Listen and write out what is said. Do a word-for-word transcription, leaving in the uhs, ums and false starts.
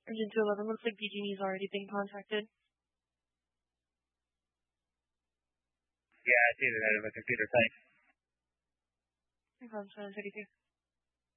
Engine two eleven, looks like B G E has already been contacted. Yeah, I see that out of a computer. Thanks. No problem, seven thirty-two.